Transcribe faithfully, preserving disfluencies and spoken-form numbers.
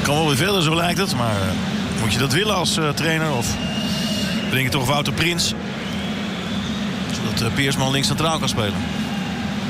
kan wel weer verder, zo lijkt het. Maar uh, moet je dat willen als uh, trainer? Of denk je toch Wouter Prins? Zodat uh, Peersman links centraal kan spelen.